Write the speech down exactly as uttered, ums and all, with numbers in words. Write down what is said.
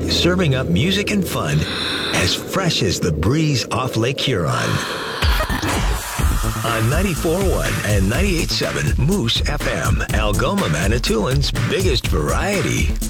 serving up music and fun as fresh as the breeze off Lake Huron. On ninety-four point one and ninety-eight point seven Moose F M, Algoma, Manitoulин's biggest variety.